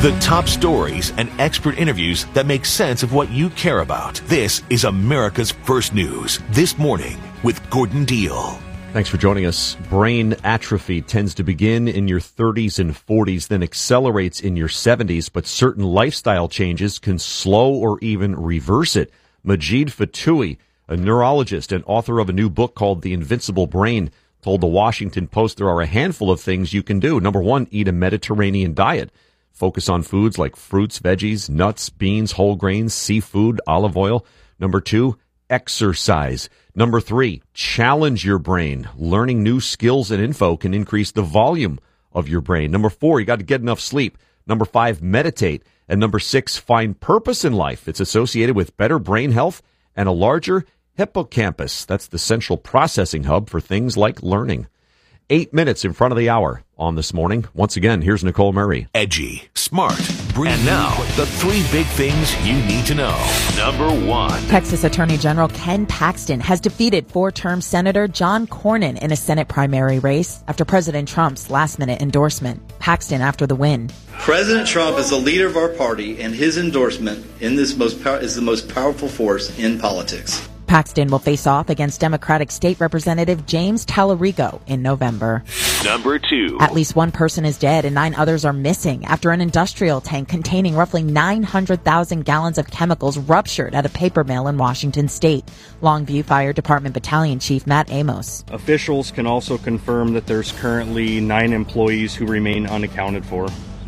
The top stories and expert interviews that make sense of what you care about. This is America's First News This Morning with Gordon Deal. Thanks for joining us. Brain atrophy tends to begin in your 30s and 40s, then accelerates in your 70s, but certain lifestyle changes can slow or even reverse it. Majid Fatui, a neurologist and author of a new book called The Invincible Brain, told the Washington Post there are a handful of things you can do. Number one, eat a Mediterranean diet. Focus on foods like fruits, veggies, nuts, beans, whole grains, seafood, olive oil. Number two, exercise. Number three, challenge your brain. Learning new skills and info can increase the volume of your brain. Number four, you got to get enough sleep. Number five, meditate. And number six, find purpose in life. It's associated with better brain health and a larger hippocampus. That's the central processing hub for things like learning. 8 minutes in front of the hour on This Morning. Once again, here's Nicole Murray. Edgy, smart, and now the three big things you need to know. Number one. Texas Attorney General Ken Paxton has defeated four-term Senator John Cornyn in a Senate primary race after President Trump's last-minute endorsement. Paxton after the win. President Trump is the leader of our party, and his endorsement in this is the most powerful force in politics. Paxton will face off against Democratic State Representative James Tallarico in November. Number two. At least one person is dead and 9 others are missing after an industrial tank containing roughly 900,000 gallons of chemicals ruptured at a paper mill in Washington State. Longview Fire Department Battalion Chief Matt Amos. Officials can also confirm that there's currently 9 employees who remain unaccounted for.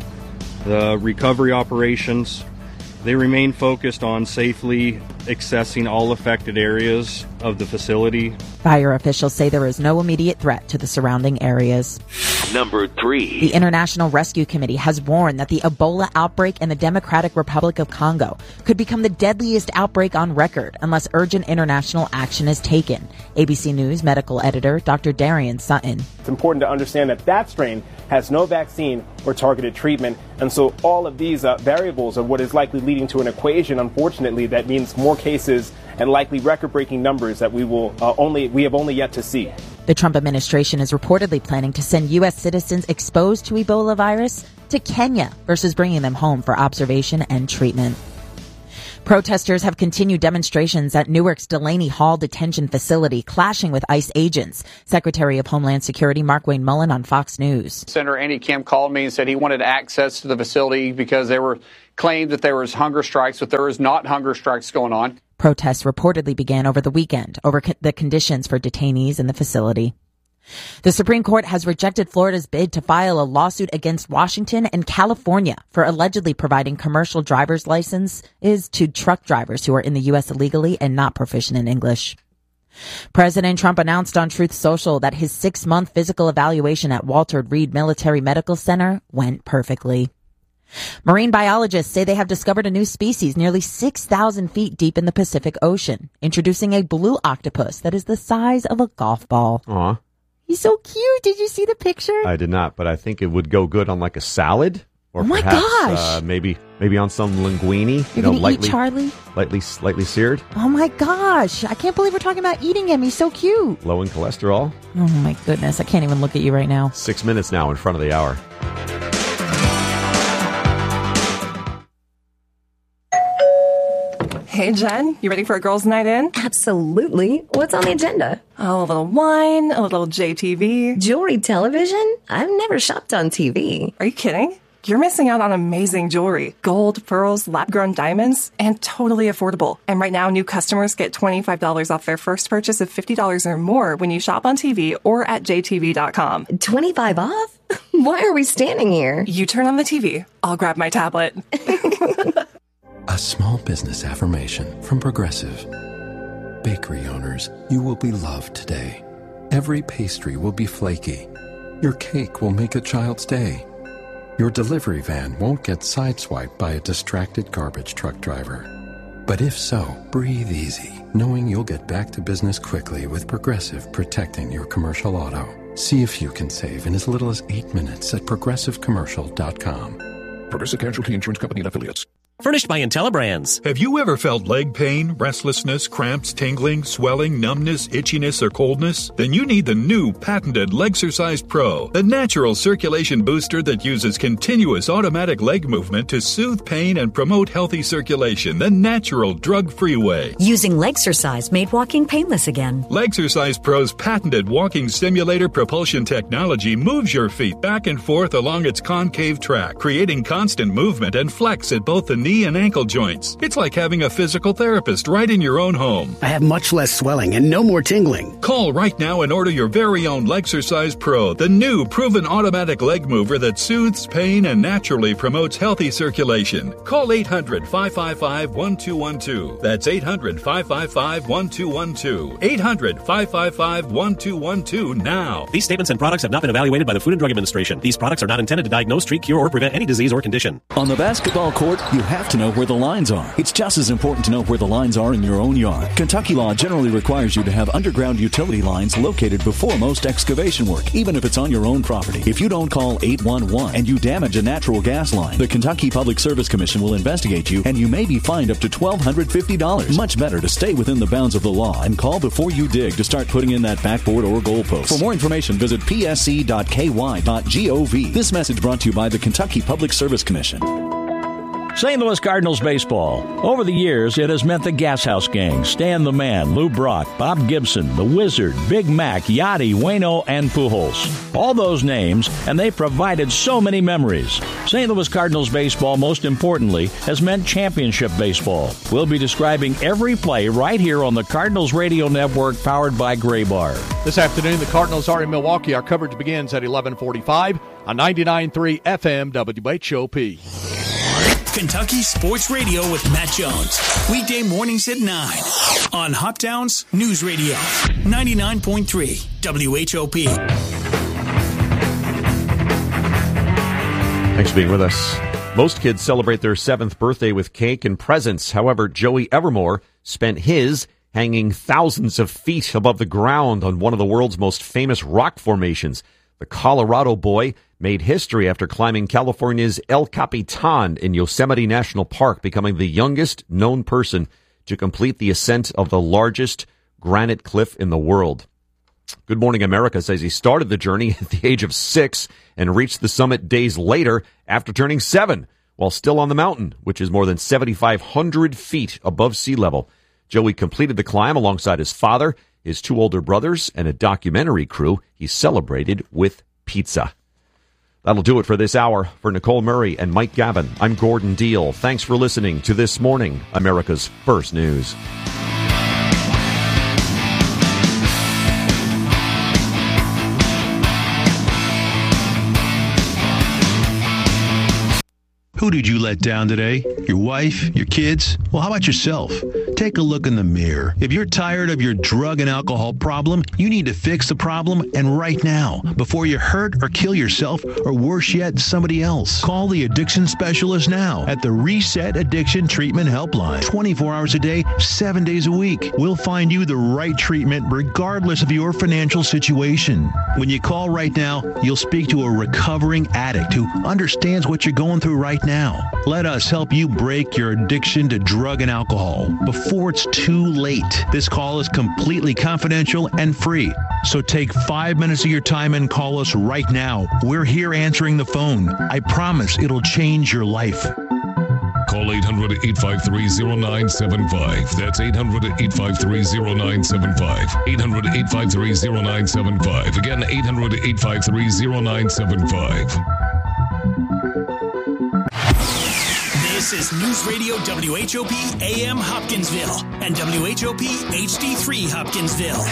The recovery operations, they remain focused on safely accessing all affected areas of the facility. Fire officials say there is no immediate threat to the surrounding areas. Number three. The International Rescue Committee has warned that the Ebola outbreak in the Democratic Republic of Congo could become the deadliest outbreak on record unless urgent international action is taken. ABC News medical editor Dr. Darian Sutton. It's important to understand that that strain has no vaccine or targeted treatment. And so all of these variables are what is likely leading to an equation, unfortunately, that means more cases and likely record-breaking numbers that we have only yet to see. The Trump administration is reportedly planning to send U.S. citizens exposed to Ebola virus to Kenya versus bringing them home for observation and treatment. Protesters have continued demonstrations at Newark's Delaney Hall detention facility, clashing with ICE agents. Secretary of Homeland Security Mark Wayne Mullen on Fox News. Senator Andy Kim called me and said he wanted access to the facility because there were claims that there was hunger strikes, but there is not hunger strikes going on. Protests reportedly began over the weekend over the conditions for detainees in the facility. The Supreme Court has rejected Florida's bid to file a lawsuit against Washington and California for allegedly providing commercial driver's licenses to truck drivers who are in the U.S. illegally and not proficient in English. President Trump announced on Truth Social that his 6-month physical evaluation at Walter Reed Military Medical Center went perfectly. Marine biologists say they have discovered a new species nearly 6,000 feet deep in the Pacific Ocean, introducing a blue octopus that is the size of a golf ball. Aw. He's so cute. Did you see the picture? I did not, but I think it would go good on like a salad. Or oh my perhaps, gosh. Maybe on some linguine. You're going to eat Charlie? Slightly seared. Oh my gosh. I can't believe we're talking about eating him. He's so cute. Low in cholesterol. Oh my goodness. I can't even look at you right now. 6 minutes now in front of the hour. Hey, Jen, you ready for a girls' night in? Absolutely. What's on the agenda? Oh, a little wine, a little JTV. Jewelry television? I've never shopped on TV. Are you kidding? You're missing out on amazing jewelry. Gold, pearls, lab-grown diamonds, and totally affordable. And right now, new customers get $25 off their first purchase of $50 or more when you shop on TV or at jtv.com. 25 off? Why are we standing here? You turn on the TV. I'll grab my tablet. A small business affirmation from Progressive. Bakery owners, you will be loved today. Every pastry will be flaky. Your cake will make a child's day. Your delivery van won't get sideswiped by a distracted garbage truck driver. But if so, breathe easy, knowing you'll get back to business quickly with Progressive protecting your commercial auto. See if you can save in as little as 8 minutes at progressivecommercial.com. Progressive Casualty Insurance Company and Affiliates. Furnished by IntelliBrands. Have you ever felt leg pain, restlessness, cramps, tingling, swelling, numbness, itchiness, or coldness? Then you need the new patented Legsercise Pro, the natural circulation booster that uses continuous automatic leg movement to soothe pain and promote healthy circulation the natural drug-free way. Using Legsercise made walking painless again. Legsercise Pro's patented walking simulator propulsion technology moves your feet back and forth along its concave track, creating constant movement and flex at both the knee and ankle joints. It's like having a physical therapist right in your own home. I have much less swelling and no more tingling. Call right now and order your very own Legsercise Pro, the new proven automatic leg mover that soothes pain and naturally promotes healthy circulation. Call 800-555-1212. That's 800-555-1212. 800-555-1212 now. These statements and products have not been evaluated by the Food and Drug Administration. These products are not intended to diagnose, treat, cure, or prevent any disease or condition. On the basketball court, you have to know where the lines are. It's just as important to know where the lines are in your own yard. Kentucky law generally requires you to have underground utility lines located before most excavation work, even if it's on your own property. If you don't call 811 and you damage a natural gas line, the Kentucky Public Service Commission will investigate you and you may be fined up to $1,250. Much better to stay within the bounds of the law and call before you dig to start putting in that backboard or goalpost. For more information, visit psc.ky.gov. This message brought to you by the Kentucky Public Service Commission. St. Louis Cardinals baseball. Over the years, it has meant the Gas House Gang, Stan the Man, Lou Brock, Bob Gibson, the Wizard, Big Mac, Yachty, Waino, and Pujols. All those names, and they provided so many memories. St. Louis Cardinals baseball, most importantly, has meant championship baseball. We'll be describing every play right here on the Cardinals Radio Network, powered by Graybar. This afternoon, the Cardinals are in Milwaukee. Our coverage begins at 11:45 on 99.3 FM WHOP. Kentucky Sports Radio with Matt Jones. Weekday mornings at 9 on Hoptown's News Radio. 99.3 WHOP. Thanks for being with us. Most kids celebrate their 7th birthday with cake and presents. However, Joey Evermore spent his hanging thousands of feet above the ground on one of the world's most famous rock formations. The Colorado boy made history after climbing California's El Capitan in Yosemite National Park, becoming the youngest known person to complete the ascent of the largest granite cliff in the world. Good Morning America says he started the journey at the age of 6 and reached the summit days later after turning 7, while still on the mountain, which is more than 7,500 feet above sea level. Joey completed the climb alongside his father, his 2 older brothers, and a documentary crew. He celebrated with pizza. That'll do it for this hour. For Nicole Murray and Mike Gavin, I'm Gordon Deal. Thanks for listening to This Morning, America's First News. Who did you let down today? Your wife? Your kids? Well, how about yourself? Take a look in the mirror. If you're tired of your drug and alcohol problem, you need to fix the problem, and right now, before you hurt or kill yourself, or worse yet, somebody else. Call the addiction specialist now at the Reset Addiction Treatment Helpline. 24 hours a day, 7 days a week. We'll find you the right treatment regardless of your financial situation. When you call right now, you'll speak to a recovering addict who understands what you're going through right now. Let us help you break your addiction to drug and alcohol before it's too late. This call is completely confidential and free. So take 5 minutes of your time and call us right now. We're here answering the phone. I promise it'll change your life. Call 800-853-0975. That's 800-853-0975. 800-853-0975. Again, 800-853-0975. This is News Radio WHOP AM Hopkinsville and WHOP HD3 Hopkinsville.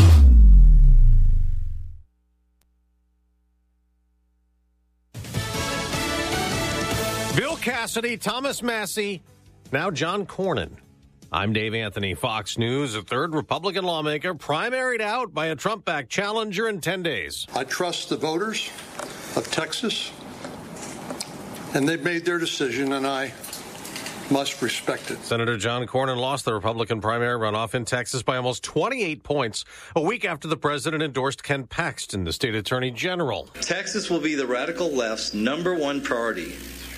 Bill Cassidy, Thomas Massie, now John Cornyn. I'm Dave Anthony, Fox News. A third Republican lawmaker primaried out by a Trump-backed challenger in 10 days. I trust the voters of Texas, and they've made their decision, and I must respect it. Senator John Cornyn lost the Republican primary runoff in Texas by almost 28 points, a week after the president endorsed Ken Paxton, the state attorney general. Texas will be the radical left's #1 priority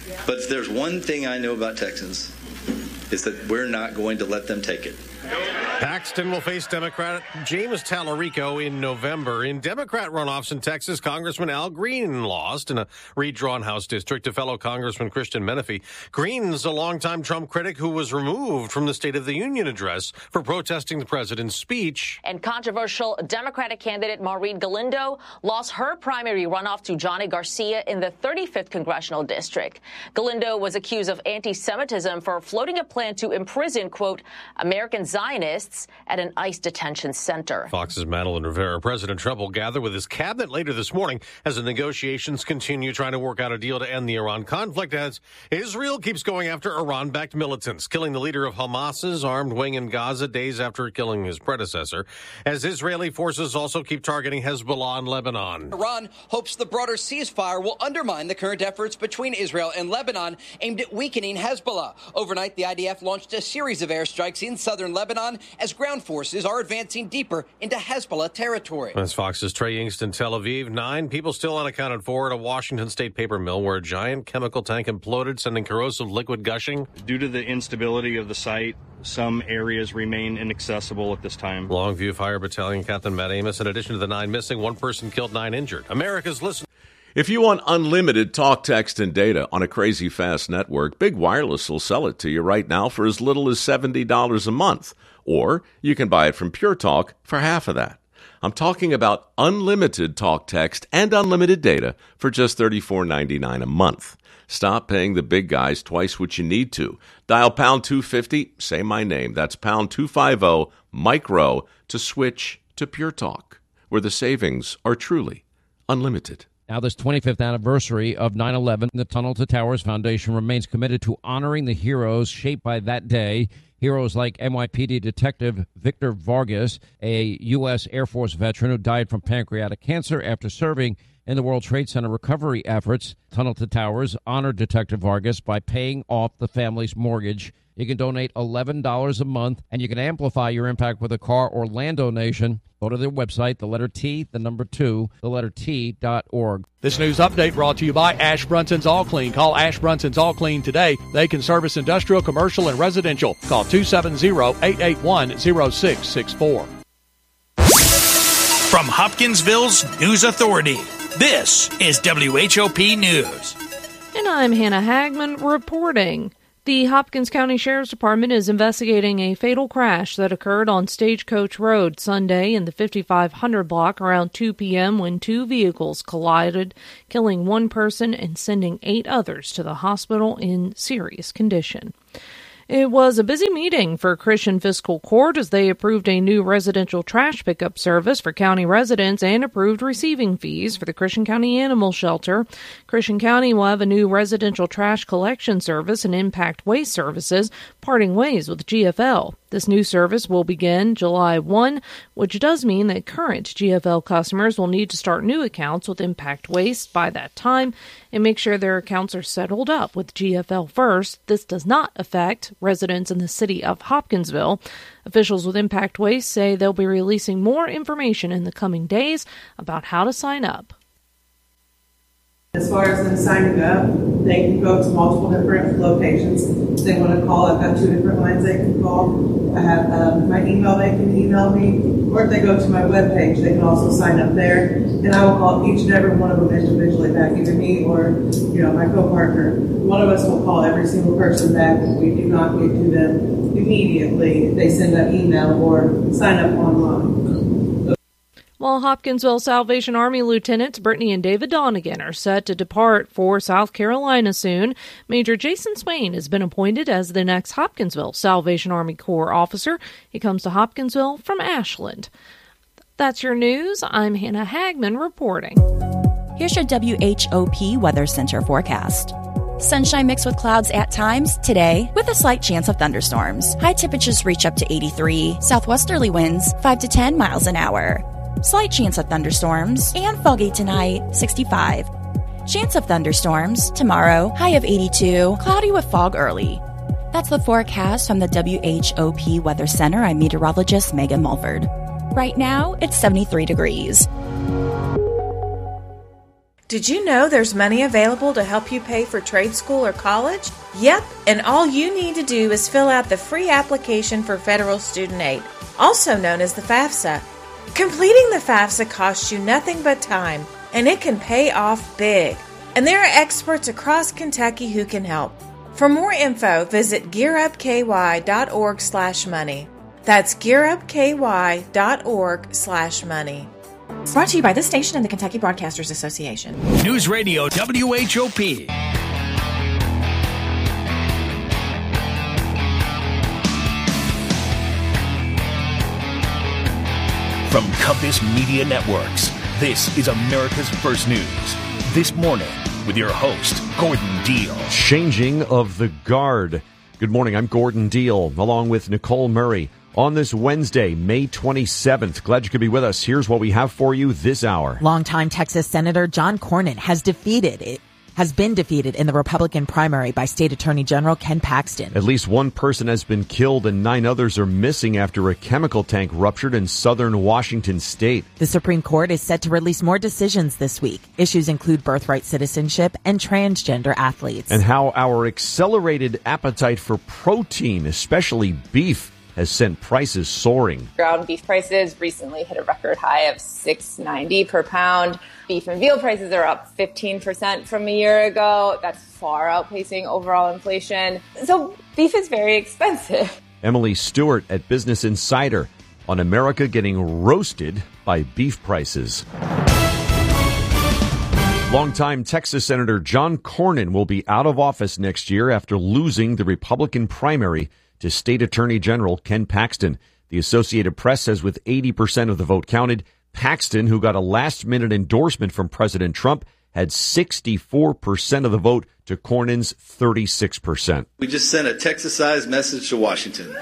But if there's one thing I know about Texans, it's that we're not going to let them take it. Paxton will face Democrat James Tallarico in November. In Democrat runoffs in Texas, Congressman Al Green lost in a redrawn House district to fellow Congressman Christian Menefee. Green's a longtime Trump critic who was removed from the State of the Union address for protesting the president's speech. And controversial Democratic candidate Maureen Galindo lost her primary runoff to Johnny Garcia in the 35th Congressional District. Galindo was accused of anti-Semitism for floating a plan to imprison, quote, American Zionists at an ICE detention center. Fox's Madeline Rivera. President Trump will gather with his cabinet later this morning as the negotiations continue trying to work out a deal to end the Iran conflict as Israel keeps going after Iran-backed militants, killing the leader of Hamas's armed wing in Gaza days after killing his predecessor, as Israeli forces also keep targeting Hezbollah in Lebanon. Iran hopes the broader ceasefire will undermine the current efforts between Israel and Lebanon aimed at weakening Hezbollah. Overnight, the IDF launched a series of airstrikes in southern Lebanon as ground forces are advancing deeper into Hezbollah territory. That's Fox's Trey Yingst in Tel Aviv. 9 people still unaccounted for at a Washington State paper mill where a giant chemical tank imploded, sending corrosive liquid gushing. Due to the instability of the site, some areas remain inaccessible at this time. Longview Fire Battalion Captain Matt Amos. In addition to the 9 missing, 1 person killed, 9 injured. America's listening. If you want unlimited talk, text, and data on a crazy fast network, Big Wireless will sell it to you right now for as little as $70 a month. Or you can buy it from Pure Talk for half of that. I'm talking about unlimited talk, text, and unlimited data for just $34.99 a month. Stop paying the big guys twice what you need to. Dial pound 250, say my name. That's pound 250 micro to switch to Pure Talk, where the savings are truly unlimited. Now, this 25th anniversary of 9/11, the Tunnel to Towers Foundation remains committed to honoring the heroes shaped by that day. Heroes like NYPD Detective Victor Vargas, a U.S. Air Force veteran who died from pancreatic cancer after serving in the World Trade Center recovery efforts. Tunnel to Towers honored Detective Vargas by paying off the family's mortgage. You can donate $11 a month, and you can amplify your impact with a car or land donation. Go to their website, the letter T, the number 2, the letter T.org. This news update brought to you by Ash Brunson's All Clean. Call Ash Brunson's All Clean today. They can service industrial, commercial, and residential. Call 270-881-0664. From Hopkinsville's News Authority, this is WHOP News. And I'm Hannah Hagman reporting. The Hopkins County Sheriff's Department is investigating a fatal crash that occurred on Stagecoach Road Sunday in the 5500 block around 2 p.m. when 2 vehicles collided, killing 1 person and sending 8 others to the hospital in serious condition. It was a busy meeting for Christian Fiscal Court as they approved a new residential trash pickup service for county residents and approved receiving fees for the Christian County Animal Shelter. Christian County will have a new residential trash collection service and impact waste services, parting ways with GFL. This new service will begin July 1, which does mean that current GFL customers will need to start new accounts with Impact Waste by that time and make sure their accounts are settled up with GFL first. This does not affect residents in the city of Hopkinsville. Officials with Impact Waste say they'll be releasing more information in the coming days about how to sign up. As far as them signing up, they can go to multiple different locations. If they want to call, I've got 2 different lines they can call. I have my email, they can email me, or if they go to my webpage, they can also sign up there. And I will call each and every one of them individually back, either me or my co-partner. One of us will call every single person back if we do not get to them immediately if they send an email or sign up online. While Hopkinsville Salvation Army Lieutenants Brittany and David Donegan are set to depart for South Carolina soon, Major Jason Swain has been appointed as the next Hopkinsville Salvation Army Corps officer. He comes to Hopkinsville from Ashland. That's your news. I'm Hannah Hagman reporting. Here's your WHOP Weather Center forecast. Sunshine mixed with clouds at times today with a slight chance of thunderstorms. High temperatures reach up to 83. Southwesterly winds 5 to 10 miles an hour. Slight chance of thunderstorms and foggy tonight, 65. Chance of thunderstorms tomorrow, high of 82, cloudy with fog early. That's the forecast from the WHOP Weather Center. I'm meteorologist Megan Mulford. Right now, it's 73 degrees. Did you know there's money available to help you pay for trade school or college? Yep, and all you need to do is fill out the free application for federal student aid, also known as the FAFSA. Completing the FAFSA costs you nothing but time, and it can pay off big. And there are experts across Kentucky who can help. For more info, visit gearupky.org/money. That's gearupky.org/money. Brought to you by this station and the Kentucky Broadcasters Association. News Radio WHOP. From Compass Media Networks, this is America's First News. This morning with your host, Gordon Deal. Changing of the guard. Good morning, I'm Gordon Deal, along with Nicole Murray. On this Wednesday, May 27th, glad you could be with us. Here's what we have for you this hour. Longtime Texas Senator John Cornyn has been defeated in the Republican primary by State Attorney General Ken Paxton. At least one person has been killed and 9 others are missing after a chemical tank ruptured in southern Washington state. The Supreme Court is set to release more decisions this week. Issues include birthright citizenship and transgender athletes. And how our accelerated appetite for protein, especially beef, has sent prices soaring. Ground beef prices recently hit a record high of $6.90 per pound. Beef and veal prices are up 15% from a year ago. That's far outpacing overall inflation. So beef is very expensive. Emily Stewart at Business Insider on America getting roasted by beef prices. Longtime Texas Senator John Cornyn will be out of office next year after losing the Republican primary to State Attorney General Ken Paxton. The Associated Press says with 80% of the vote counted, Paxton, who got a last-minute endorsement from President Trump, had 64% of the vote to Cornyn's 36%. We just sent a Texas-sized message to Washington.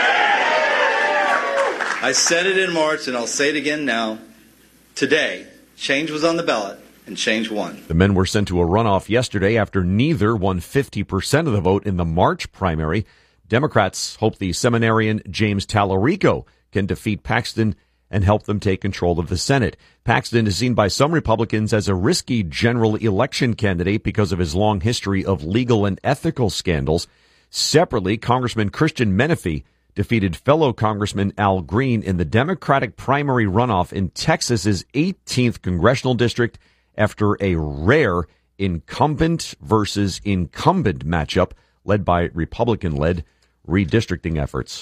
I said it in March, and I'll say it again now. Today, change was on the ballot, and change won. The men were sent to a runoff yesterday after neither won 50% of the vote in the March primary. Democrats hope the seminarian James Tallarico can defeat Paxton and help them take control of the Senate. Paxton is seen by some Republicans as a risky general election candidate because of his long history of legal and ethical scandals. Separately, Congressman Christian Menefee defeated fellow Congressman Al Green in the Democratic primary runoff in Texas's 18th congressional district after a rare incumbent versus incumbent matchup led by Republican-led redistricting efforts.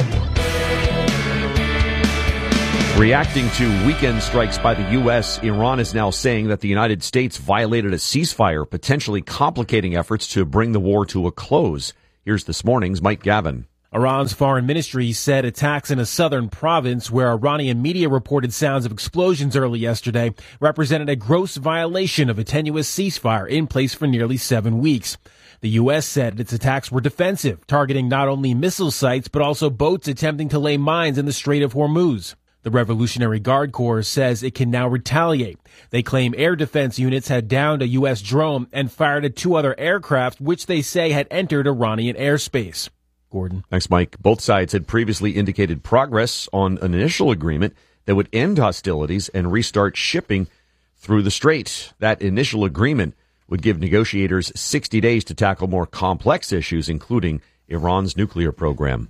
Reacting to weekend strikes by the U.S., Iran is now saying that the United States violated a ceasefire, potentially complicating efforts to bring the war to a close. Here's this morning's Mike Gavin. Iran's foreign ministry said attacks in a southern province where Iranian media reported sounds of explosions early yesterday represented a gross violation of a tenuous ceasefire in place for nearly 7 weeks. The U.S. said its attacks were defensive, targeting not only missile sites but also boats attempting to lay mines in the Strait of Hormuz. The Revolutionary Guard Corps says it can now retaliate. They claim air defense units had downed a U.S. drone and fired at 2 other aircraft, which they say had entered Iranian airspace. Gordon. Thanks, Mike. Both sides had previously indicated progress on an initial agreement that would end hostilities and restart shipping through the strait. That initial agreement would give negotiators 60 days to tackle more complex issues, including Iran's nuclear program.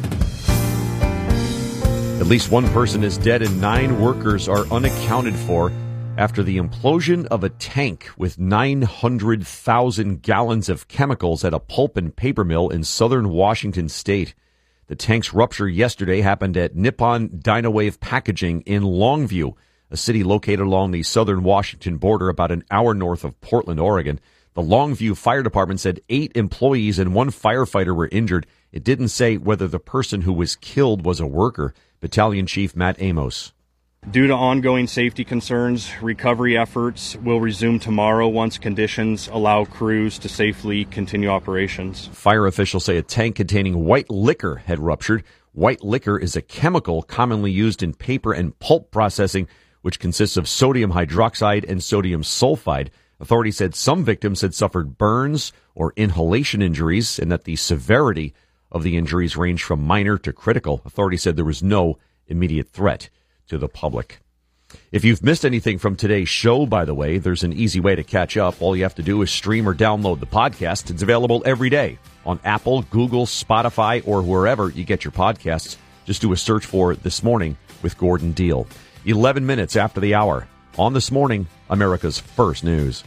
At least one person is dead and 9 workers are unaccounted for after the implosion of a tank with 900,000 gallons of chemicals at a pulp and paper mill in southern Washington state. The tank's rupture yesterday happened at Nippon Dynawave Packaging in Longview, a city located along the southern Washington border about an hour north of Portland, Oregon. The Longview Fire Department said 8 employees and 1 firefighter were injured. It didn't say whether the person who was killed was a worker. Battalion Chief Matt Amos. Due to ongoing safety concerns, recovery efforts will resume tomorrow once conditions allow crews to safely continue operations. Fire officials say a tank containing white liquor had ruptured. White liquor is a chemical commonly used in paper and pulp processing, which consists of sodium hydroxide and sodium sulfide. Authorities said some victims had suffered burns or inhalation injuries and that the severity of the injuries ranged from minor to critical. Authorities said there was no immediate threat to the public. If you've missed anything from today's show, by the way, there's an easy way to catch up. All you have to do is stream or download the podcast. It's available every day on Apple, Google, Spotify, or wherever you get your podcasts. Just do a search for This Morning with Gordon Deal. 11 minutes after the hour on This Morning, America's First News.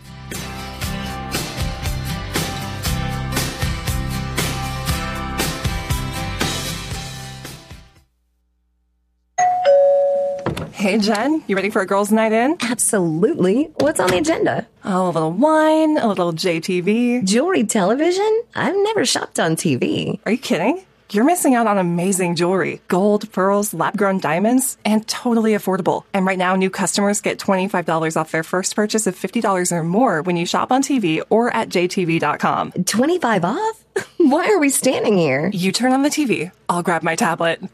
Hey, Jen, you ready for a girls' night in? Absolutely. What's on the agenda? Oh, a little wine, a little JTV. Jewelry television? I've never shopped on TV. Are you kidding? You're missing out on amazing jewelry. Gold, pearls, lab-grown diamonds, and totally affordable. And right now, new customers get $25 off their first purchase of $50 or more when you shop on TV or at jtv.com. 25 off? Why are we standing here? You turn on the TV. I'll grab my tablet.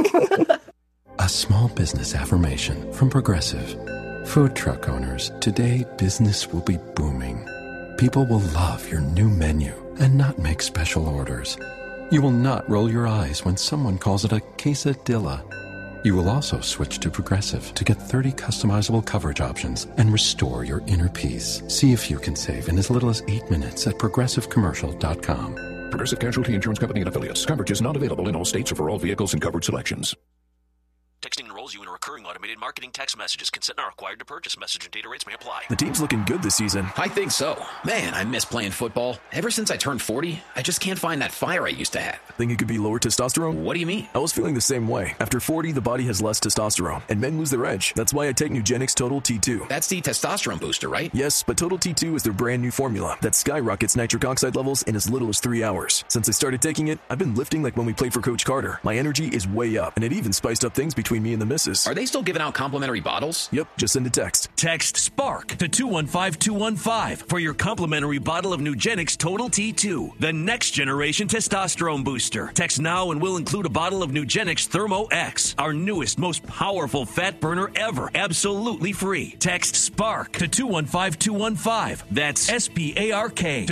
A small business affirmation from Progressive. Food truck owners, today business will be booming. People will love your new menu and not make special orders. You will not roll your eyes when someone calls it a quesadilla. You will also switch to Progressive to get 30 customizable coverage options and restore your inner peace. See if you can save in as little as 8 minutes at progressivecommercial.com. Progressive Casualty Insurance Company and Affiliates. Coverage is not available in all states or for all vehicles and covered selections. Texting enrolls you in a recurring automated marketing text messages. Consent not required to purchase. Message and data rates may apply. The team's looking good this season. I think so. Man, I miss playing football. Ever since I turned 40, I just can't find that fire I used to have. Think it could be lower testosterone? What do you mean? I was feeling the same way. After 40, the body has less testosterone, and men lose their edge. That's why I take Nugenix Total T2. That's the testosterone booster, right? Yes, but Total T2 is their brand new formula that skyrockets nitric oxide levels in as little as 3 hours. Since I started taking it, I've been lifting like when we played for Coach Carter. My energy is way up, and it even spiced up things between me and the missus. Are they still giving out complimentary bottles? Yep, just send a text. Text SPARK to 215-215 for your complimentary bottle of Nugenix Total T2, the next generation testosterone booster. Text now and we'll include a bottle of Nugenix Thermo X, our newest, most powerful fat burner ever, absolutely free. Text SPARK to 215-215. That's SPARK to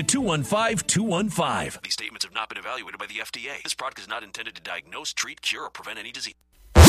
215-215. These statements have not been evaluated by the FDA. This product is not intended to diagnose, treat, cure, or prevent any disease.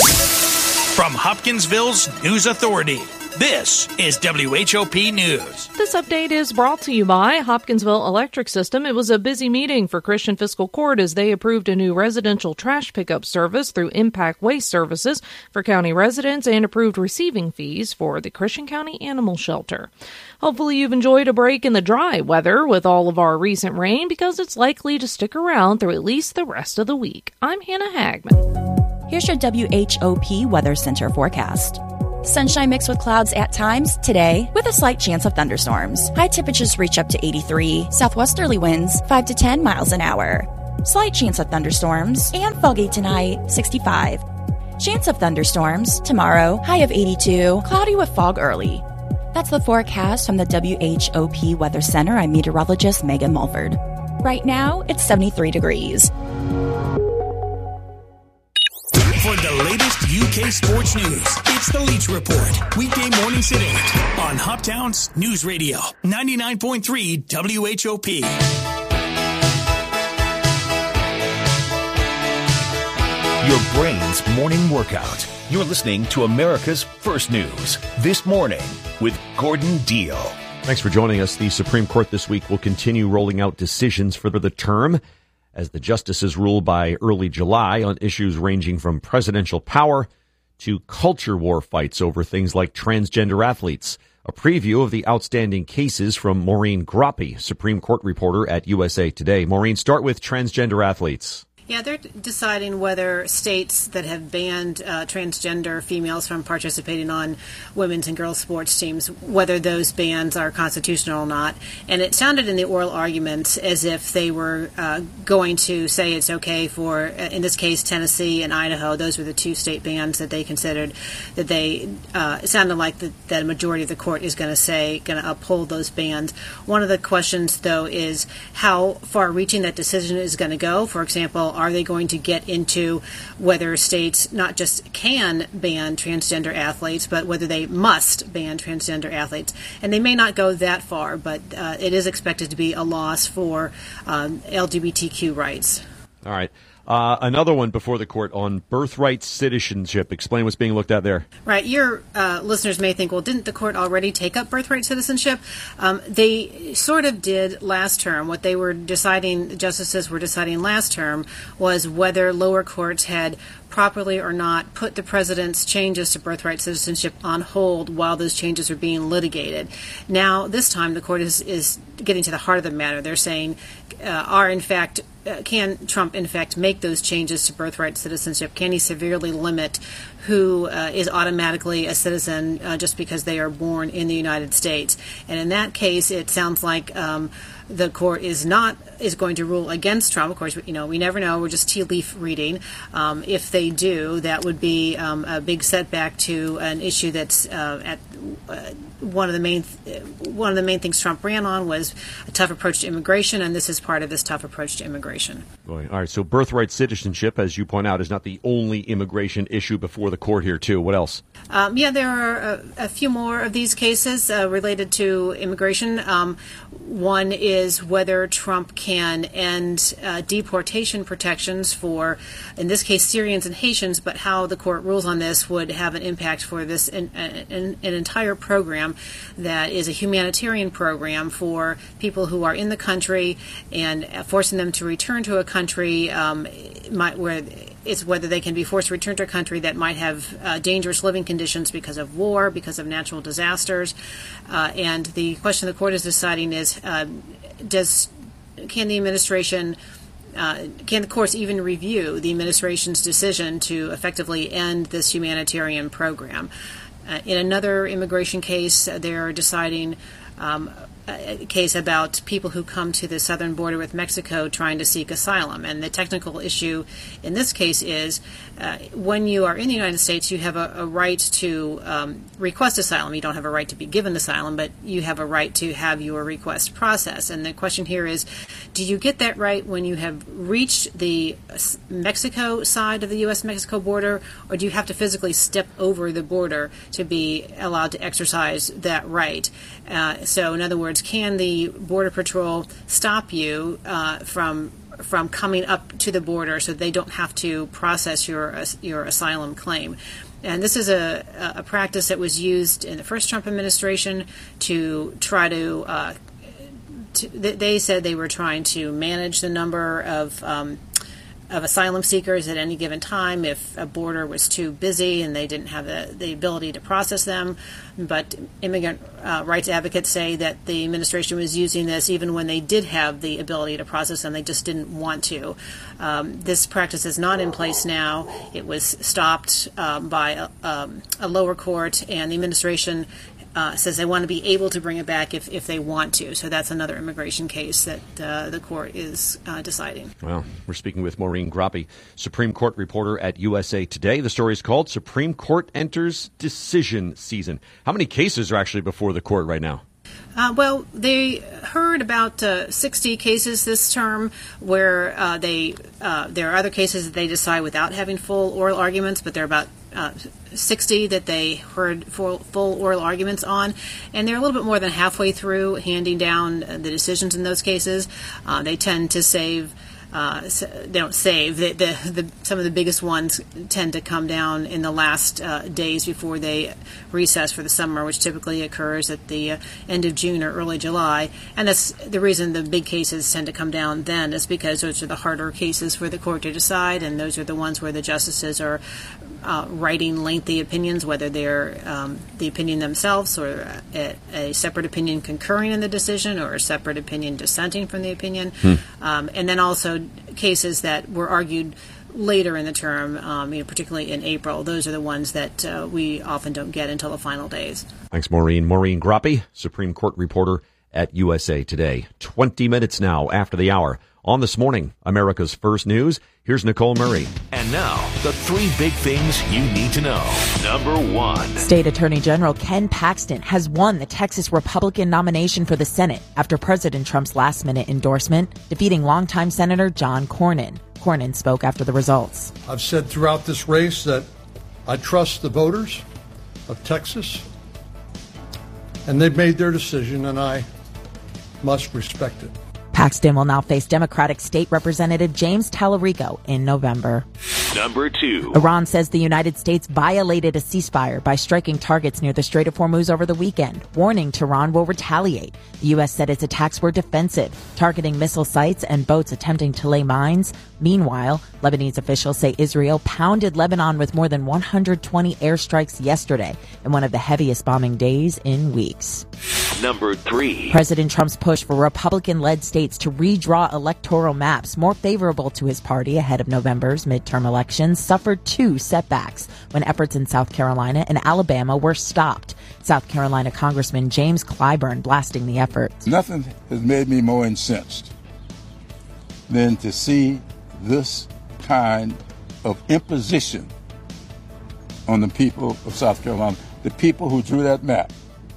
From Hopkinsville's News Authority, this is WHOP News. This update is brought to you by Hopkinsville Electric System. It was a busy meeting for Christian Fiscal Court as they approved a new residential trash pickup service through Impact Waste Services for county residents and approved receiving fees for the Christian County Animal Shelter. Hopefully you've enjoyed a break in the dry weather with all of our recent rain because it's likely to stick around through at least the rest of the week. I'm Hannah Hagman. Here's your WHOP Weather Center forecast. Sunshine mixed with clouds at times today with a slight chance of thunderstorms. High temperatures reach up to 83, southwesterly winds 5 to 10 miles an hour. Slight chance of thunderstorms and foggy tonight, 65. Chance of thunderstorms tomorrow, high of 82, cloudy with fog early. That's the forecast from the WHOP Weather Center. I'm meteorologist Megan Mulford. Right now, it's 73 degrees. For the latest UK sports news, it's the Leach Report. Weekday mornings at 8 on Hoptown's News Radio, 99.3 WHOP. Your brain's morning workout. You're listening to America's First News, This Morning with Gordon Deal. Thanks for joining us. The Supreme Court this week will continue rolling out decisions for the term as the justices rule by early July on issues ranging from presidential power to culture war fights over things like transgender athletes. A preview of the outstanding cases from Maureen Groppi, Supreme Court reporter at USA Today. Maureen, start with transgender athletes. Yeah, they're deciding whether states that have banned transgender females from participating on women's and girls' sports teams, whether those bans are constitutional or not. And it sounded in the oral arguments as if they were going to say it's okay for, in this case, Tennessee and Idaho. Those were the two state bans that they considered. That they it sounded like that a majority of the court is going to uphold those bans. One of the questions, though, is how far-reaching that decision is going to go. For example, are they going to get into whether states not just can ban transgender athletes, but whether they must ban transgender athletes? And they may not go that far, but it is expected to be a loss for LGBTQ rights. All right. Another one before the court on birthright citizenship. Explain what's being looked at there. Right. Your listeners may think, well, didn't the court already take up birthright citizenship? They sort of did last term. What they were deciding, the justices were deciding last term, was whether lower courts had properly or not put the president's changes to birthright citizenship on hold while those changes are being litigated. Now, this time, the court is getting to the heart of the matter. They're saying, can Trump, in fact, make those changes to birthright citizenship? Can he severely limit who is automatically a citizen just because they are born in the United States? And in that case, it sounds like the court is going to rule against Trump. Of course, we never know. We're just tea leaf reading. If they do, that would be a big setback to an issue that's one of the main things Trump ran on was a tough approach to immigration, and this is part of this tough approach to immigration. All right. So birthright citizenship, as you point out, is not the only immigration issue before the court here, too. What else? There are a few more of these cases related to immigration. One is whether Trump can end deportation protections for, in this case, Syrians and Haitians, but how the court rules on this would have an impact for this an entire program that is a humanitarian program for people who are in the country, and forcing them to return to a country whether they can be forced to return to a country that might have dangerous living conditions because of war, because of natural disasters. And the question the court is deciding is, can the courts even review the administration's decision to effectively end this humanitarian program? In another immigration case, they're deciding a case about people who come to the southern border with Mexico trying to seek asylum. And the technical issue in this case is when you are in the United States, you have a right to request asylum. You don't have a right to be given asylum, but you have a right to have your request processed. And the question here is, do you get that right when you have reached the Mexico side of the U.S.-Mexico border, or do you have to physically step over the border to be allowed to exercise that right? So in other words, can the Border Patrol stop you from coming up to the border so they don't have to process your asylum claim? And this is a practice that was used in the first Trump administration to try to they said they were trying to manage the number of asylum seekers at any given time if a border was too busy and they didn't have the ability to process them. But immigrant rights advocates say that the administration was using this even when they did have the ability to process them. They just didn't want to. This practice is not in place now. It was stopped by a lower court, and the administration says they want to be able to bring it back if they want to. So that's another immigration case that the court is deciding. Well, we're speaking with Maureen Grappe, Supreme Court reporter at USA Today. The story is called Supreme Court Enters Decision Season. How many cases are actually before the court right now? Well, they heard about 60 cases this term where there are other cases that they decide without having full oral arguments, but there are about 60 that they heard full oral arguments on, and they're a little bit more than halfway through handing down the decisions in those cases. They tend to save. They don't save. Some of the biggest ones tend to come down in the last days before they recess for the summer, which typically occurs at the end of June or early July. And that's the reason the big cases tend to come down then, is because those are the harder cases for the court to decide, and those are the ones where the justices are writing lengthy opinions, whether they're the opinion themselves or a separate opinion concurring in the decision or a separate opinion dissenting from the opinion. And then also cases that were argued later in the term, particularly in April. Those are the ones that we often don't get until the final days. Thanks, Maureen. Maureen Grappe, Supreme Court reporter at USA Today. 20 minutes now after the hour. On This Morning, America's First News, here's Nicole Murray. And now, the three big things you need to know. Number one. State Attorney General Ken Paxton has won the Texas Republican nomination for the Senate after President Trump's last-minute endorsement, defeating longtime Senator John Cornyn. Cornyn spoke after the results. I've said throughout this race that I trust the voters of Texas, and they've made their decision, and I must respect it. Paxton will now face Democratic State Representative James Tallarico in November. Number 2. Iran says the United States violated a ceasefire by striking targets near the Strait of Hormuz over the weekend, warning Tehran will retaliate. The U.S. said its attacks were defensive, targeting missile sites and boats attempting to lay mines. Meanwhile, Lebanese officials say Israel pounded Lebanon with more than 120 airstrikes yesterday in one of the heaviest bombing days in weeks. Number 3. President Trump's push for Republican-led states to redraw electoral maps more favorable to his party ahead of November's midterm elections suffered 2 setbacks when efforts in South Carolina and Alabama were stopped. South Carolina Congressman James Clyburn blasting the effort. Nothing has made me more incensed than to see this kind of imposition on the people of South Carolina. The people who drew that map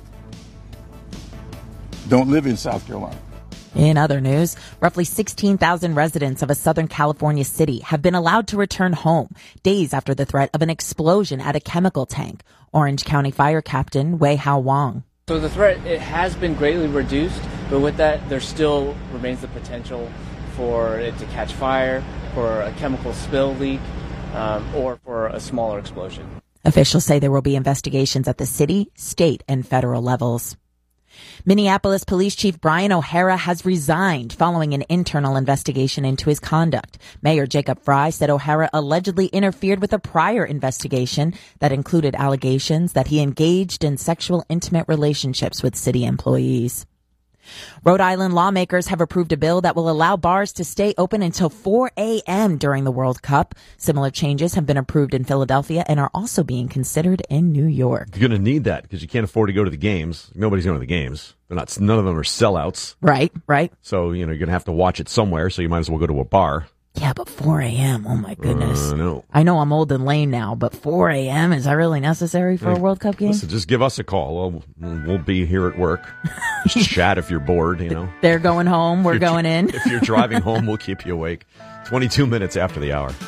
don't live in South Carolina. In other news, roughly 16,000 residents of a Southern California city have been allowed to return home days after the threat of an explosion at a chemical tank. Orange County Fire Captain Wei Hao Wong. So the threat, it has been greatly reduced, but with that, there still remains the potential for it to catch fire, for a chemical spill leak, or for a smaller explosion. Officials say there will be investigations at the city, state, and federal levels. Minneapolis Police Chief Brian O'Hara has resigned following an internal investigation into his conduct. Mayor Jacob Fry said O'Hara allegedly interfered with a prior investigation that included allegations that he engaged in sexual intimate relationships with city employees. Rhode Island lawmakers have approved a bill that will allow bars to stay open until 4 a.m. during the World Cup. Similar changes have been approved in Philadelphia and are also being considered in New York. You're going to need that because you can't afford to go to the games. Nobody's going to the games. None of them are sellouts. Right. So, you're going to have to watch it somewhere, so you might as well go to a bar. Yeah, but 4 a.m., oh my goodness. No. I know I'm old and lame now, but 4 a.m., is that really necessary for a World Cup game? Listen, just give us a call. We'll be here at work. Just chat if you're bored, They're going home, we're going in. If you're driving home, we'll keep you awake. 22 minutes after the hour.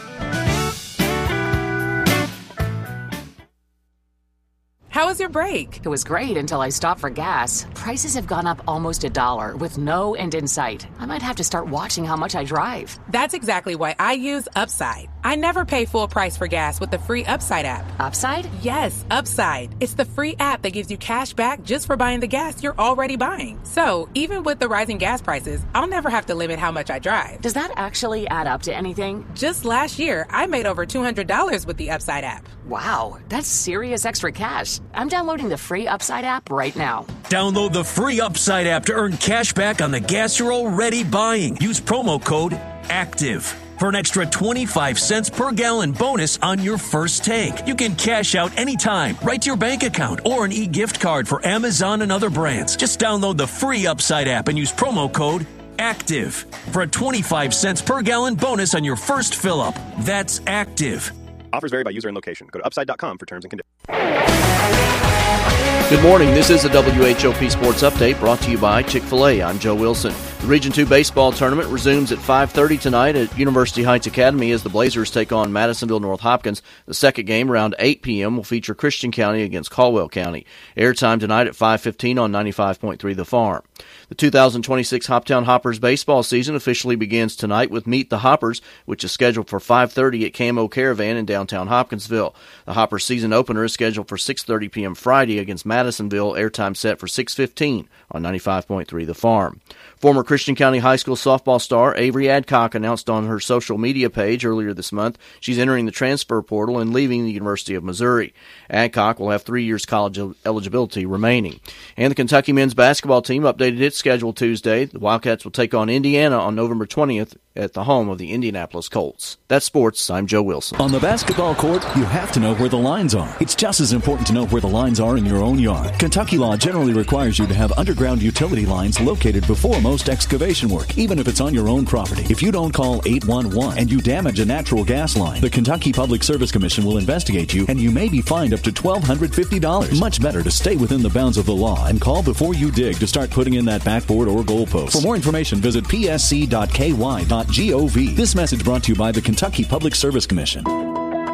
How was your break? It was great until I stopped for gas. Prices have gone up almost $1 with no end in sight. I might have to start watching how much I drive. That's exactly why I use Upside. I never pay full price for gas with the free Upside app. Upside? Yes, Upside. It's the free app that gives you cash back just for buying the gas you're already buying. So, even with the rising gas prices, I'll never have to limit how much I drive. Does that actually add up to anything? Just last year, I made over $200 with the Upside app. Wow, that's serious extra cash. I'm downloading the free Upside app right now. Download the free Upside app to earn cash back on the gas you're already buying. Use promo code ACTIVE for an extra 25 cents per gallon bonus on your first tank. You can cash out anytime, right to your bank account, or an e-gift card for Amazon and other brands. Just download the free Upside app and use promo code ACTIVE for a 25 cents per gallon bonus on your first fill-up. That's ACTIVE. Offers vary by user and location. Go to upside.com for terms and conditions. Good morning. This is the WHOP Sports Update brought to you by Chick-fil-A. I'm Joe Wilson. The Region 2 baseball tournament resumes at 5:30 tonight at University Heights Academy as the Blazers take on Madisonville North Hopkins. The second game, around 8 p.m., will feature Christian County against Caldwell County. Airtime tonight at 5:15 on 95.3 The Farm. The 2026 Hoptown Hoppers baseball season officially begins tonight with Meet the Hoppers, which is scheduled for 5:30 at KMO Caravan in downtown Hopkinsville. The Hoppers season opener is scheduled for 6:30 p.m. Friday against Madisonville, airtime set for 6:15 on 95.3 The Farm. Former Christian County High School softball star Avery Adcock announced on her social media page earlier this month she's entering the transfer portal and leaving the University of Missouri. Adcock will have 3 years college eligibility remaining. And the Kentucky men's basketball team updated its schedule Tuesday. The Wildcats will take on Indiana on November 20th at the home of the Indianapolis Colts. That's sports. I'm Joe Wilson. On the basketball court, you have to know where the lines are. It's just as important to know where the lines are in your own yard. Kentucky law generally requires you to have underground utility lines located before most excavation work, even if it's on your own property. If you don't call 811 and you damage a natural gas line, the Kentucky Public Service Commission will investigate you and you may be fined up to $1,250. Much better to stay within the bounds of the law and call before you dig to start putting in that backboard or goalpost. For more information, visit psc.ky.gov. This message brought to you by the Kentucky Public Service Commission.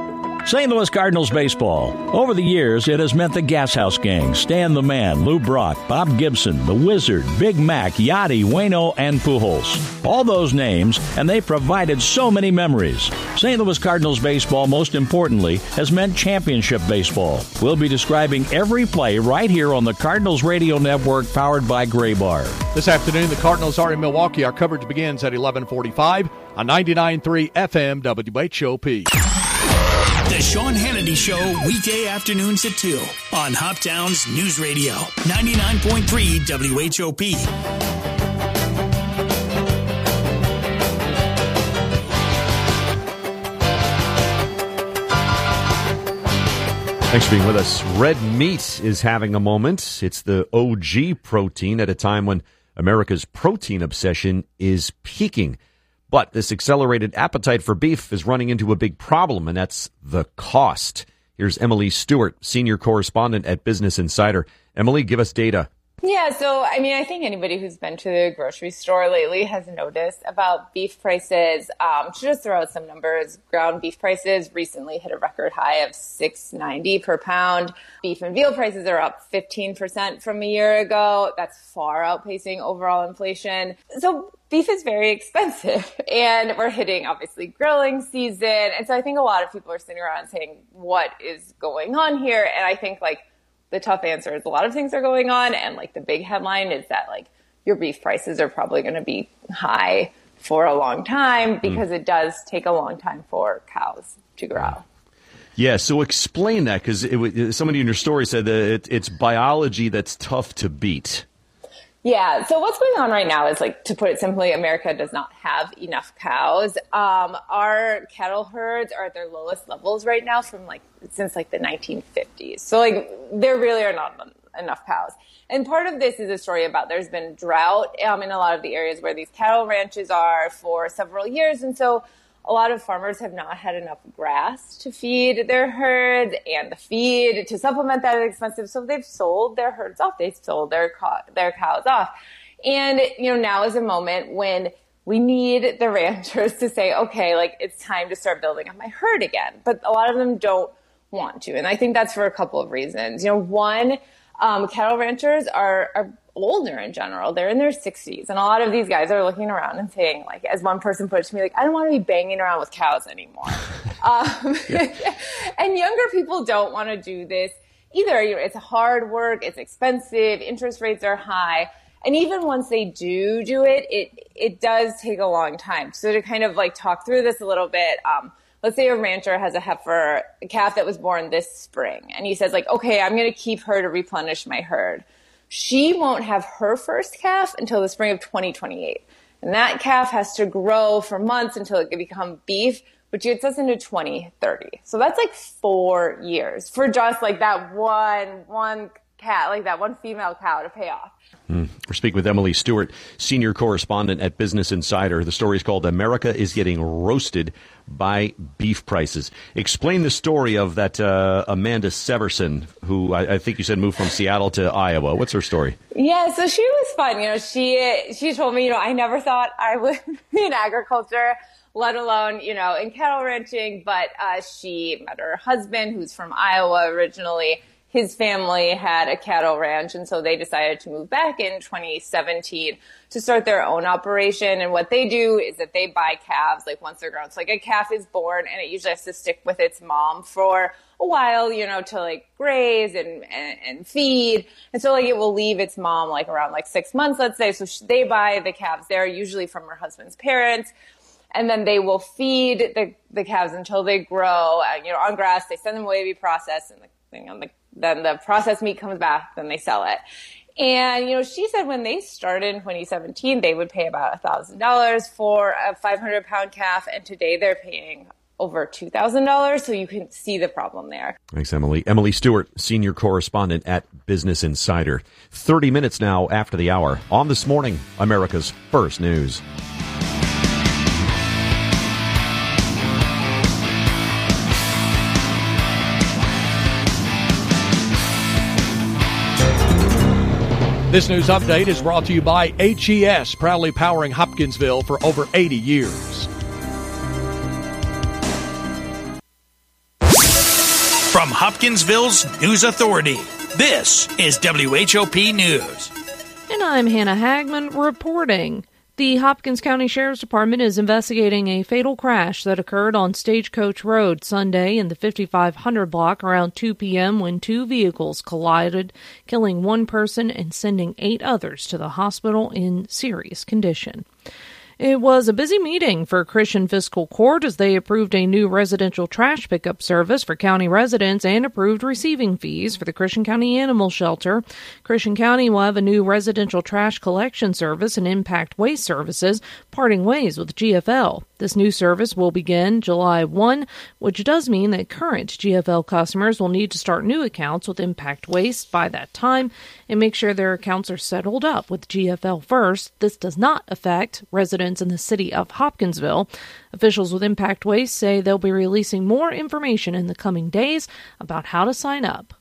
St. Louis Cardinals baseball. Over the years, it has meant the Gas House Gang, Stan the Man, Lou Brock, Bob Gibson, The Wizard, Big Mac, Yachty, Waino, and Pujols. All those names, and they provided so many memories. St. Louis Cardinals baseball, most importantly, has meant championship baseball. We'll be describing every play right here on the Cardinals Radio Network, powered by Gray Bar. This afternoon, the Cardinals are in Milwaukee. Our coverage begins at 11:45 on 99.3 FM WHOP. The Sean Hannity Show, weekday afternoons at 2 on Hoptown's News Radio, 99.3 WHOP. Thanks for being with us. Red meat is having a moment. It's the OG protein at a time when America's protein obsession is peaking. But this accelerated appetite for beef is running into a big problem, and that's the cost. Here's Emily Stewart, senior correspondent at Business Insider. Emily, give us data. Yeah, so, I think anybody who's been to the grocery store lately has noticed about beef prices. To just throw out some numbers, ground beef prices recently hit a record high of $6.90 per pound. Beef and veal prices are up 15% from a year ago. That's far outpacing overall inflation. So beef is very expensive, and we're hitting, obviously, grilling season. And so I think a lot of people are sitting around saying, what is going on here? And I think, the tough answer is a lot of things are going on, and the big headline is that your beef prices are probably going to be high for a long time because it does take a long time for cows to grow. Yeah, so explain that, because somebody in your story said that it's biology that's tough to beat. Yeah, so what's going on right now is, to put it simply, America does not have enough cows. Our cattle herds are at their lowest levels right now since the 1950s. So there really are not enough cows. And part of this is a story about there's been drought in a lot of the areas where these cattle ranches are for several years. And so a lot of farmers have not had enough grass to feed their herds, and the feed to supplement that is expensive. So they've sold their herds off. They've sold their cows off. And, now is a moment when we need the ranchers to say, okay, it's time to start building up my herd again. But a lot of them don't want to. And I think that's for a couple of reasons. One, cattle ranchers are older in general. They're in their 60s. And a lot of these guys are looking around and saying, as one person put it to me, I don't want to be banging around with cows anymore. And younger people don't want to do this either. It's hard work. It's expensive. Interest rates are high. And even once they do it, it does take a long time. So to kind of talk through this a little bit, let's say a rancher has a calf that was born this spring. And he says okay, I'm going to keep her to replenish my herd. She won't have her first calf until the spring of 2028. And that calf has to grow for months until it can become beef, which gets us into 2030. So that's 4 years for just that one cat, that one female cow to pay off. We're speaking with Emily Stewart, senior correspondent at Business Insider. The story is called America is Getting Roasted by Beef Prices. Explain the story of that Amanda Severson, who I think you said moved from Seattle to Iowa. What's her story? Yeah, so she was fun. She told me, I never thought I would be in agriculture, let alone, in cattle ranching. But she met her husband, who's from Iowa originally. His family had a cattle ranch, and so they decided to move back in 2017 to start their own operation. And what they do is that they buy calves once they're grown. So a calf is born, and it usually has to stick with its mom for a while, to graze and feed. And so it will leave its mom around 6 months, let's say. So they buy the calves there, usually from her husband's parents. And then they will feed the calves until they grow, on grass. They send them away to be processed, and then the processed meat comes back, then they sell it. And, she said when they started in 2017, they would pay about $1,000 for a 500-pound calf, and today they're paying over $2,000, so you can see the problem there. Thanks, Emily. Emily Stewart, senior correspondent at Business Insider. 30 minutes now after the hour on This Morning, America's First News. This news update is brought to you by HES, proudly powering Hopkinsville for over 80 years. From Hopkinsville's News Authority, this is WHOP News. And I'm Hannah Hagman reporting. The Hopkins County Sheriff's Department is investigating a fatal crash that occurred on Stagecoach Road Sunday in the 5500 block around 2 p.m. when two vehicles collided, killing one person and sending 8 others to the hospital in serious condition. It was a busy meeting for Christian Fiscal Court as they approved a new residential trash pickup service for county residents and approved receiving fees for the Christian County Animal Shelter. Christian County will have a new residential trash collection service and impact waste services, parting ways with GFL. This new service will begin July 1, which does mean that current GFL customers will need to start new accounts with Impact Waste by that time and make sure their accounts are settled up with GFL first. This does not affect residents in the city of Hopkinsville. Officials with Impact Waste say they'll be releasing more information in the coming days about how to sign up.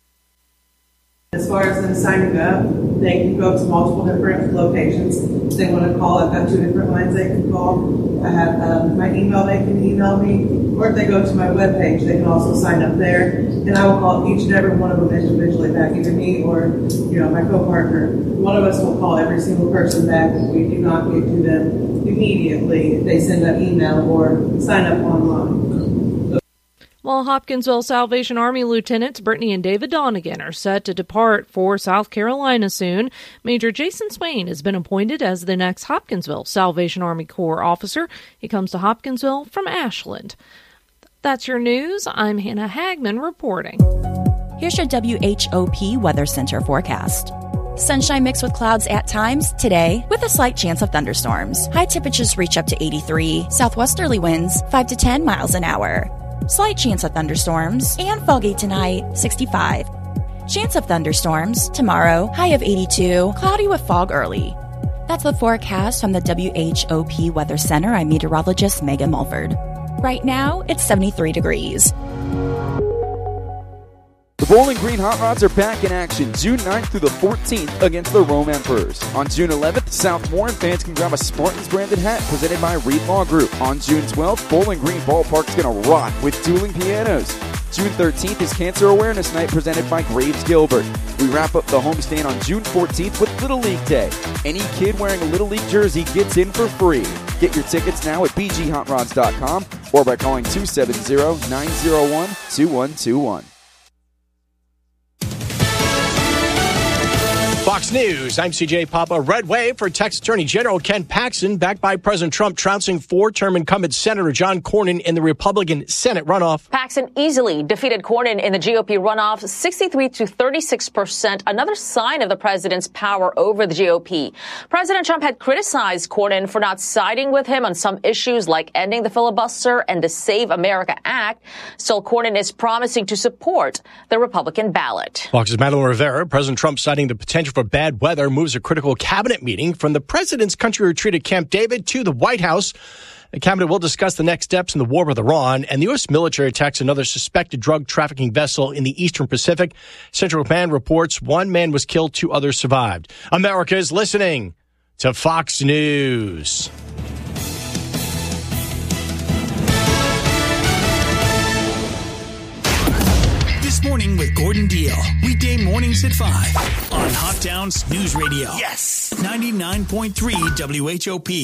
As far as them signing up, they can go to multiple different locations. If they want to call, I've got 2 different lines they can call. I have my email, they can email me, or if they go to my webpage, they can also sign up there. And I will call each and every one of them individually back, either me or my co-partner. One of us will call every single person back if we do not get to them immediately if they send an email or sign up online. While Hopkinsville Salvation Army Lieutenants Brittany and David Donegan are set to depart for South Carolina soon, Major Jason Swain has been appointed as the next Hopkinsville Salvation Army Corps officer. He comes to Hopkinsville from Ashland. That's your news. I'm Hannah Hagman reporting. Here's your WHOP Weather Center forecast. Sunshine mixed with clouds at times today with a slight chance of thunderstorms. High temperatures reach up to 83, southwesterly winds 5 to 10 miles an hour. Slight chance of thunderstorms and foggy tonight, 65. Chance of thunderstorms tomorrow, high of 82, cloudy with fog early. That's the forecast from the WHOP Weather Center. I'm meteorologist Megan Mulford. Right now, it's 73 degrees. The Bowling Green Hot Rods are back in action June 9th through the 14th against the Rome Emperors. On June 11th, South Warren fans can grab a Spartans branded hat presented by Reed Law Group. On June 12th, Bowling Green Ballpark's going to rock with dueling pianos. June 13th is Cancer Awareness Night presented by Graves Gilbert. We wrap up the homestand on June 14th with Little League Day. Any kid wearing a Little League jersey gets in for free. Get your tickets now at bghotrods.com or by calling 270-901-2121. Fox News, I'm CJ Papa. Red wave for Texas Attorney General Ken Paxton, backed by President Trump, trouncing 4-term incumbent Senator John Cornyn in the Republican Senate runoff. Paxton easily defeated Cornyn in the GOP runoff, 63 to 36%, another sign of the president's power over the GOP. President Trump had criticized Cornyn for not siding with him on some issues like ending the filibuster and the Save America Act. Still, Cornyn is promising to support the Republican ballot. Fox's Madeline Rivera, President Trump citing the potential for bad weather, moves a critical cabinet meeting from the president's country retreat at Camp David to the White House. The cabinet will discuss the next steps in the war with Iran, and the U.S. military attacks another suspected drug trafficking vessel in the Eastern Pacific. Central Command reports 1 man was killed, 2 others survived. America is listening to Fox News. This Morning with Gordon Deal. Weekday mornings at 5 on Hoptown's News Radio. Yes. 99.3 WHOP.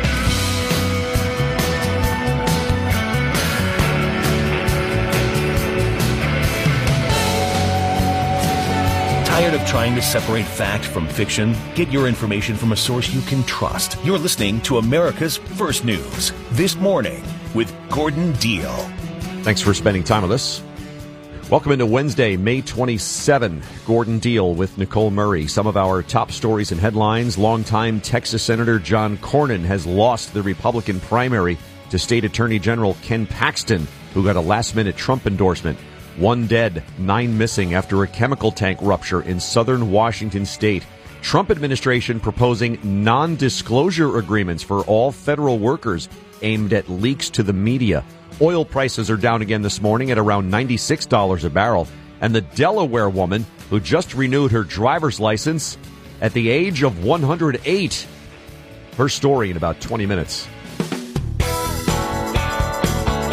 Tired of trying to separate fact from fiction? Get your information from a source you can trust. You're listening to America's First News. This Morning with Gordon Deal. Thanks for spending time with us. Welcome into Wednesday, May 27. Gordon Deal with Nicole Murray. Some of our top stories and headlines. Longtime Texas Senator John Cornyn has lost the Republican primary to State Attorney General Ken Paxton, who got a last-minute Trump endorsement. 1 dead, 9 missing after a chemical tank rupture in southern Washington state. Trump administration proposing non-disclosure agreements for all federal workers aimed at leaks to the media. Oil prices are down again this morning at around $96 a barrel. And the Delaware woman who just renewed her driver's license at the age of 108. Her story in about 20 minutes.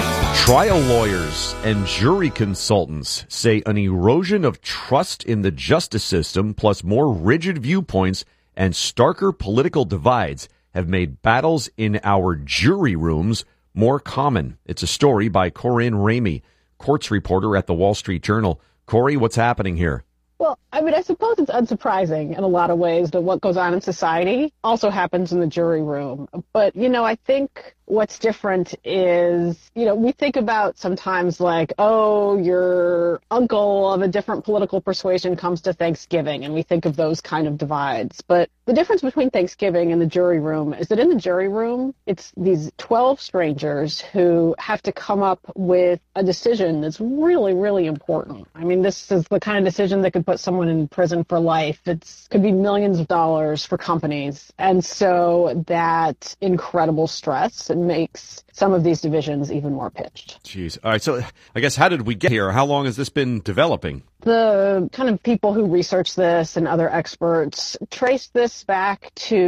Trial lawyers and jury consultants say an erosion of trust in the justice system, plus more rigid viewpoints and starker political divides, have made battles in our jury rooms more common. It's a story by Corinne Ramey, courts reporter at the Wall Street Journal. Corey, what's happening here? Well, I mean, I suppose it's unsurprising in a lot of ways that what goes on in society also happens in the jury room. But, I think what's different is, we think about sometimes like, oh, your uncle of a different political persuasion comes to Thanksgiving, and we think of those kind of divides. But the difference between Thanksgiving and the jury room is that in the jury room, it's these 12 strangers who have to come up with a decision that's really, really important. I mean, this is the kind of decision that could put someone in prison for life. It could be millions of dollars for companies. And so that incredible stress makes some of these divisions even more pitched. Jeez. All right. So I guess how did we get here? How long has this been developing? The kind of people who research this and other experts trace this back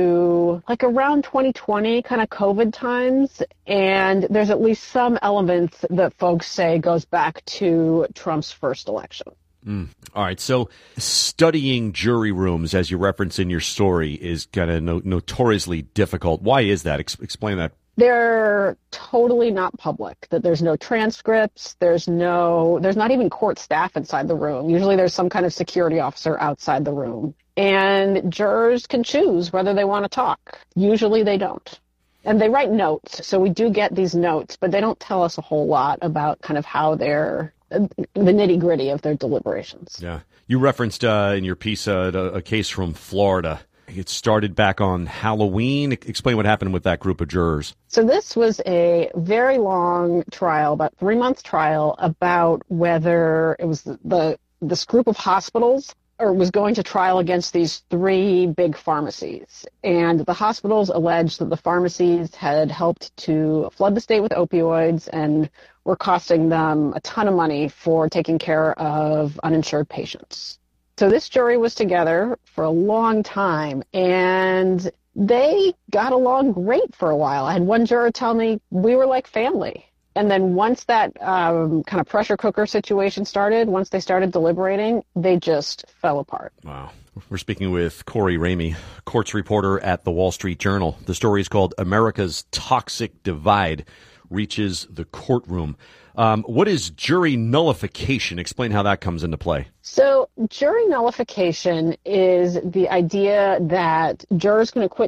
to like around 2020, kind of COVID times. And there's at least some elements that folks say goes back to Trump's first election. All right. So studying jury rooms, as you reference in your story, is kind of notoriously difficult. Why is that? Explain that. They're totally not public, that there's no transcripts, there's not even court staff inside the room. Usually there's some kind of security officer outside the room. And jurors can choose whether they want to talk. Usually they don't. And they write notes. So we do get these notes, but they don't tell us a whole lot about kind of how the nitty-gritty of their deliberations. Yeah. You referenced in your piece a case from Florida. It started back on Halloween. Explain what happened with that group of jurors. So this was a very long trial, about 3-month trial, about whether it was this group of hospitals or was going to trial against these 3 big pharmacies. And the hospitals alleged that the pharmacies had helped to flood the state with opioids and were costing them a ton of money for taking care of uninsured patients. So this jury was together for a long time, and they got along great for a while. I had one juror tell me we were like family. And then once that kind of pressure cooker situation started, once they started deliberating, they just fell apart. Wow. We're speaking with Corey Ramey, courts reporter at the Wall Street Journal. The story is called America's Toxic Divide Reaches the Courtroom. What is jury nullification? Explain how that comes into play. So jury nullification is the idea that jurors can acquit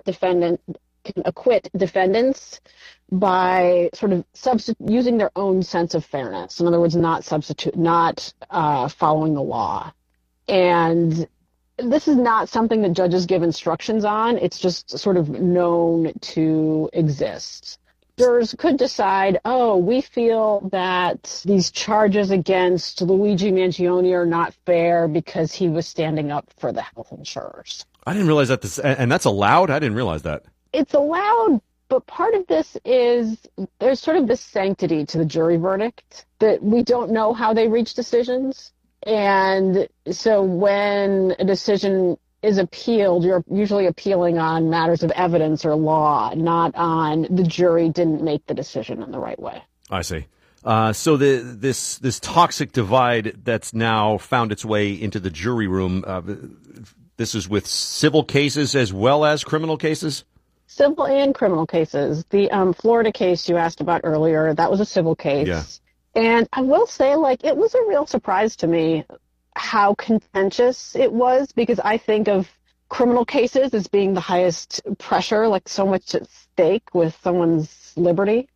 defendants by sort of using their own sense of fairness. In other words, not following the law. And this is not something that judges give instructions on. It's just sort of known to exist. Jurors could decide, we feel that these charges against Luigi Mangione are not fair because he was standing up for the health insurers. I didn't realize that and that's allowed? I didn't realize that. It's allowed, but part of this is there's sort of this sanctity to the jury verdict that we don't know how they reach decisions. And so when a decision is appealed, you're usually appealing on matters of evidence or law, not on the jury didn't make the decision in the right way. I see. So this toxic divide that's now found its way into the jury room, this is with civil cases as well as criminal cases? Civil and criminal cases. The Florida case you asked about earlier, that was a civil case. Yeah. And I will say, it was a real surprise to me how contentious it was, because I think of criminal cases as being the highest pressure, so much at stake with someone's liberty.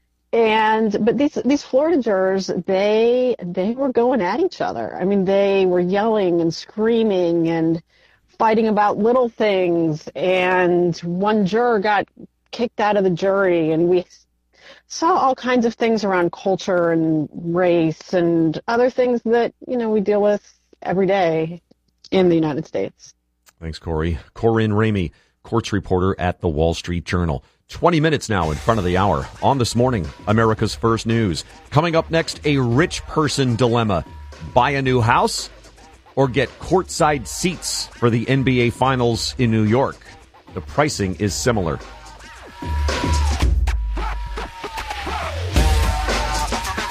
But these Florida jurors, they were going at each other. I mean, they were yelling and screaming and fighting about little things. And one juror got kicked out of the jury, and we saw all kinds of things around culture and race and other things that, we deal with every day in the United States. Thanks, Corey. Corinne Ramey, courts reporter at the Wall Street Journal. 20 minutes now in front of the hour. On This Morning, America's First News. Coming up next, a rich person dilemma. Buy a new house or get courtside seats for the NBA Finals in New York. The pricing is similar.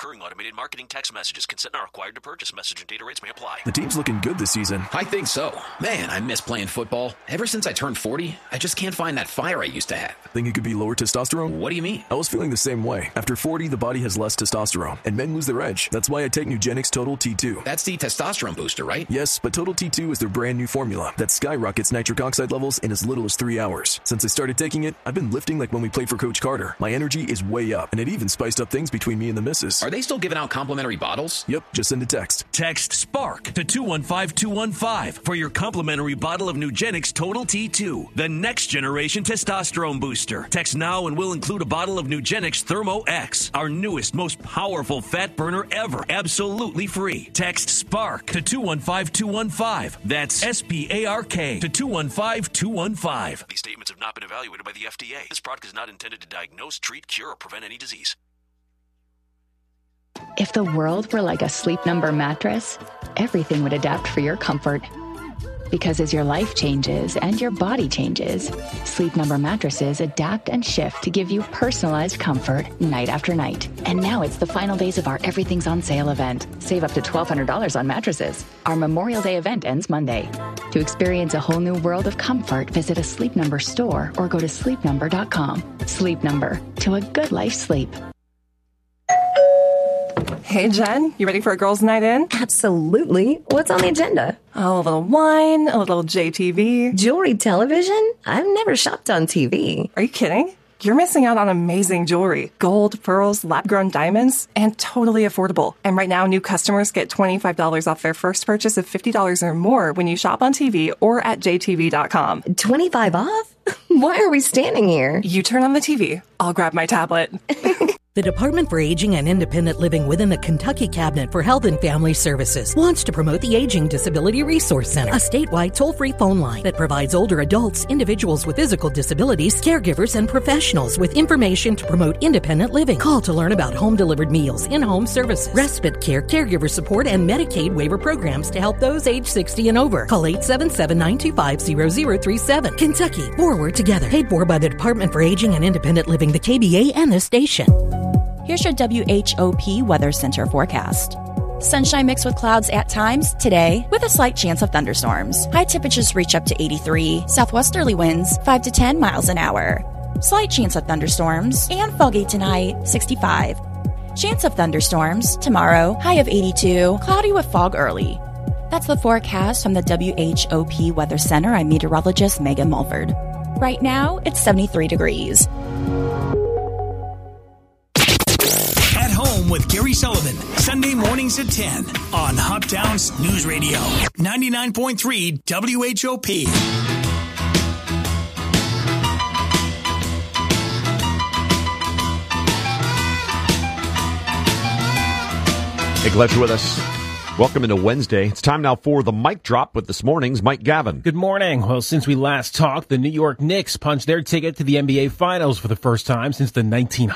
recurring automated marketing text messages. Consent not required to purchase. Message and data rates may apply. The team's looking good this season. I think so. Man, I miss playing football. Ever since I turned 40, I just can't find that fire I used to have. Think it could be lower testosterone? What do you mean? I was feeling the same way. After 40, the body has less testosterone, and men lose their edge. That's why I take Nugenix Total T2. That's the testosterone booster, right? Yes, but Total T2 is their brand new formula that skyrockets nitric oxide levels in as little as 3 hours. Since I started taking it, I've been lifting like when we played for Coach Carter. My energy is way up, and it even spiced up things between me and the missus. Are they still giving out complimentary bottles? Yep, just send a text. Text SPARK to 215-215 for your complimentary bottle of Nugenix Total T2, the next generation testosterone booster. Text now and we'll include a bottle of Nugenix Thermo X, our newest, most powerful fat burner ever, absolutely free. Text SPARK to 215-215. That's SPARK to 215-215. These statements have not been evaluated by the FDA. This product is not intended to diagnose, treat, cure, or prevent any disease. If the world were like a Sleep Number mattress, everything would adapt for your comfort. Because as your life changes and your body changes, Sleep Number mattresses adapt and shift to give you personalized comfort night after night. And now it's the final days of our Everything's on Sale event. Save up to $1,200 on mattresses. Our Memorial Day event ends Monday. To experience a whole new world of comfort, visit a Sleep Number store or go to sleepnumber.com. Sleep Number, to a good life sleep. Hey, Jen, you ready for a girls' night in? Absolutely. What's on the agenda? Oh, a little wine, a little JTV. Jewelry television? I've never shopped on TV. Are you kidding? You're missing out on amazing jewelry. Gold, pearls, lab-grown diamonds, and totally affordable. And right now, new customers get $25 off their first purchase of $50 or more when you shop on TV or at jtv.com. 25 off? Why are we standing here? You turn on the TV. I'll grab my tablet. The Department for Aging and Independent Living within the Kentucky Cabinet for Health and Family Services wants to promote the Aging Disability Resource Center, a statewide toll-free phone line that provides older adults, individuals with physical disabilities, caregivers, and professionals with information to promote independent living. Call to learn about home-delivered meals, in-home services, respite care, caregiver support, and Medicaid waiver programs to help those age 60 and over. Call 877-925-0037. Kentucky, forward together. Paid for by the Department for Aging and Independent Living, the KBA, and this station. Here's your WHOP Weather Center forecast. Sunshine mixed with clouds at times today with a slight chance of thunderstorms. High temperatures reach up to 83. Southwesterly winds 5 to 10 miles an hour. Slight chance of thunderstorms and foggy tonight, 65. Chance of thunderstorms tomorrow, high of 82. Cloudy with fog early. That's the forecast from the WHOP Weather Center. I'm meteorologist Megan Mulford. Right now, it's 73 degrees. With Gary Sullivan, Sunday mornings at 10 on Hoptown's News Radio, 99.3 WHOP. Hey, glad you're with us. Welcome into Wednesday. It's time now for the mic drop with this morning's Mike Gavin. Good morning. Well, since we last talked, the New York Knicks punched their ticket to the NBA Finals for the first time since the 1900s.